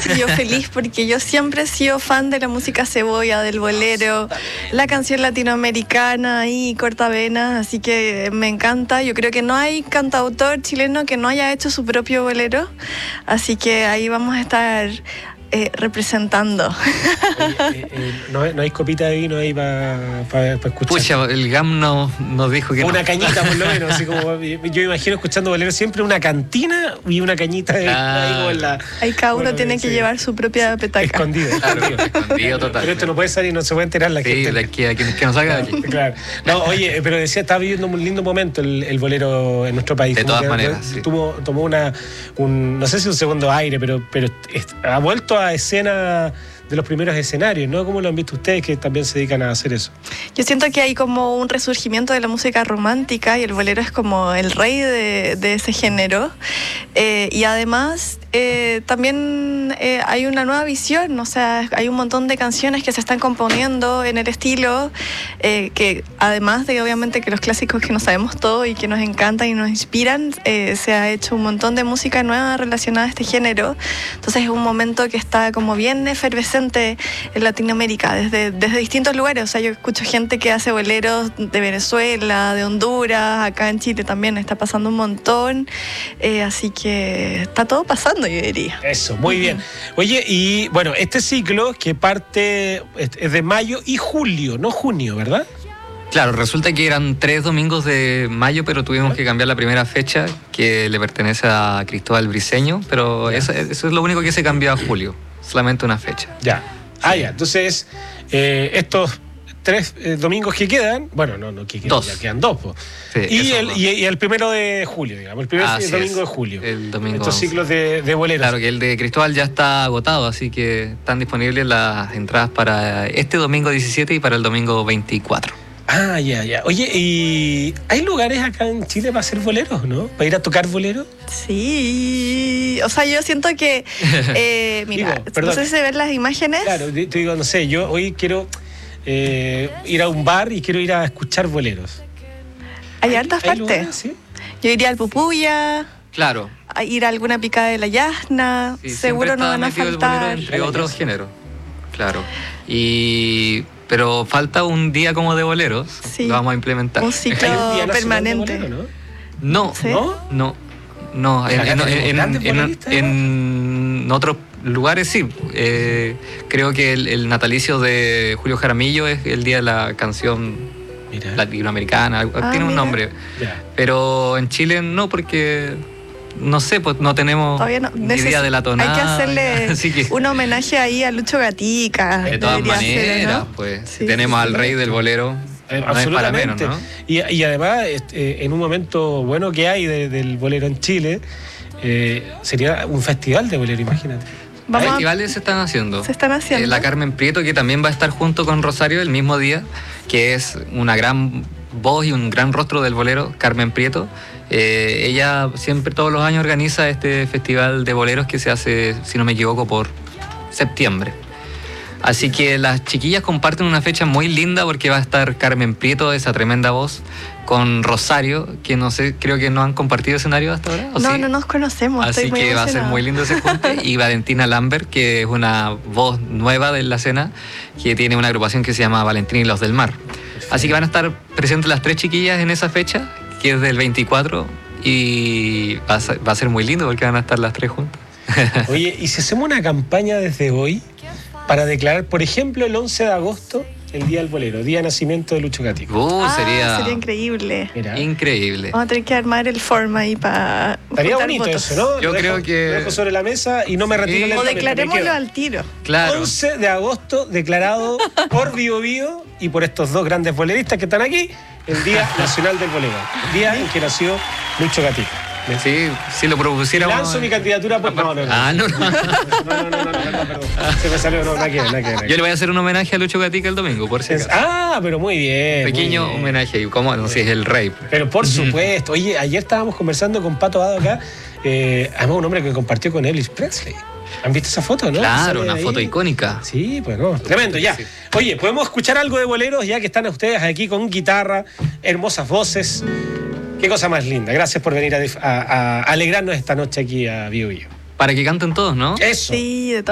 que yo feliz porque yo siempre he sido fan de la música cebolla, del bolero, la canción latinoamericana y cortavenas, así que me encanta. Yo creo que no hay cantautor chileno que no haya hecho su propio bolero, así que ahí vamos a estar representando. No hay copita de vino ahí para escuchar. Pucha, el GAM nos dijo que una no. cañita, por lo menos. Así como, yo imagino escuchando bolero siempre una cantina y una cañita de vino ahí como en la... Ahí cada uno tiene que llevar su propia petaca. Escondido. Claro, escondido total. Pero esto no puede salir, no se puede enterar la gente. Sí, de aquí a que nos salga de aquí. Claro. No, oye, pero decía, estaba viviendo un lindo momento el bolero en nuestro país. De Como todas que maneras, sí. Tomó no sé si un segundo aire, pero ha vuelto a escena de los primeros escenarios, ¿no? ¿Cómo lo han visto ustedes que también se dedican a hacer eso? Yo siento que hay como un resurgimiento de la música romántica y el bolero es como el rey de ese género. Y además también hay una nueva visión, o sea, hay un montón de canciones que se están componiendo en el estilo, que además de obviamente que los clásicos que nos sabemos todo y que nos encantan y nos inspiran, se ha hecho un montón de música nueva relacionada a este género. Entonces es un momento que está como bien efervescente en Latinoamérica, desde distintos lugares. O sea, yo escucho gente que hace boleros de Venezuela, de Honduras, acá en Chile también está pasando un montón, así que está todo pasando, yo diría. Eso, muy bien. Oye, y bueno, este ciclo que parte es de mayo y julio, no junio, ¿verdad? Claro, resulta que eran 3 domingos de mayo, pero tuvimos que cambiar la primera fecha, que le pertenece a Cristóbal Briceño, pero eso es lo único que se cambió a julio, solamente una fecha. Ya. Ah, ya. Entonces, estos 3 domingos que quedan, bueno, no que quedan, 2. ya quedan 2. Sí, y eso, el 1 de julio, digamos, el primer domingo de julio. El domingo. Estos ciclos de boleros. Claro, que el de Cristóbal ya está agotado, así que están disponibles las entradas para este domingo 17 y para el domingo 24. Ah, ya. Oye, ¿y hay lugares acá en Chile para hacer boleros, no? ¿Para ir a tocar boleros? Sí, o sea, yo siento que, mira, no sé si se ven las imágenes. Claro, te digo, no sé, yo hoy quiero ir a un bar y quiero ir a escuchar boleros. Hay hartas partes. Lugares, ¿sí? Yo iría al Pupuya, Claro. a ir a alguna picada de la Yasna, Sí, seguro no van a metido el faltar. bolero entre otros géneros. Claro. Pero falta un día como de boleros. Sí. Lo vamos a implementar. Un ciclo Hay un día nacional de permanente. bolero, ¿no? No, ¿Sí? no. Acá tenemos grandes boleristas, En otros lugares sí. Creo que el natalicio de Julio Jaramillo es el día de la canción latinoamericana. Tiene un mira. nombre. Ya. Pero en Chile no, porque no sé, pues no tenemos ni idea de la tonada. Hay que hacerle así que, un homenaje ahí a Lucho Gatica. de todas debería ser, maneras, ¿no? pues, Sí, si tenemos sí. al rey del bolero, no es para Absolutamente. menos, ¿no? Y además, en un momento bueno que hay del bolero en Chile, sería un festival de bolero, imagínate. Vamos a- Festivales se están haciendo. Se están haciendo. La Carmen Prieto, que también va a estar junto con Rosario el mismo día, que es una gran voz y un gran rostro del bolero, Carmen Prieto. Ella siempre, todos los años, organiza este festival de boleros que se hace, si no me equivoco, por septiembre. Así que las chiquillas comparten una fecha muy linda porque va a estar Carmen Prieto, esa tremenda voz, con Rosario, que no sé, creo que no han compartido escenario hasta ahora. ¿o No, sí? no nos conocemos. Así estoy muy que va a ser emocionada. muy lindo ese junte. Y Valentina Lambert, que es una voz nueva de la escena, que tiene una agrupación que se llama Valentina y los del Mar. Así que van a estar presentes las 3 chiquillas en esa fecha, que es del 24, y va a ser muy lindo porque van a estar las 3 juntas. Oye, ¿y si hacemos una campaña desde hoy para declarar, por ejemplo, el 11 de agosto, el Día del Bolero, Día de Nacimiento de Lucho Gatica? Sería increíble. Mira, increíble. Vamos a tener que armar el form ahí para estaría juntar bonito votos. eso, ¿no? Yo creo que- Lo dejo sobre la mesa y no me retiro Sí. lentamente, O me declarémoslo quedo. al tiro. Claro. 11 de agosto, declarado por Bio Bio y por estos 2 grandes boleristas que están aquí, el Día Nacional del Bolero, el día en que nació Lucho Gatica. Sí, si lo propusiéramos. Lanzo mi candidatura por... No. No. Perdón. Se me salió, nada que ver. Yo le voy a hacer un homenaje a Lucho Gatica el domingo, por si acaso. Pero muy bien. Pequeño muy bien. homenaje. Y como no sé, es el rey. Pero por supuesto. Oye, ayer estábamos conversando con Pato Abado acá, además un hombre que compartió con Elvis Presley. ¿Han visto esa foto, no? Claro, Sale una ahí. foto icónica. Sí, pues no, tremendo, ya. Sí. Oye, podemos escuchar algo de boleros ya que están ustedes aquí con guitarra, hermosas voces. Qué cosa más linda. Gracias por venir a alegrarnos esta noche aquí a Bio Bio. Para que canten todos, ¿no? Eso. Sí, de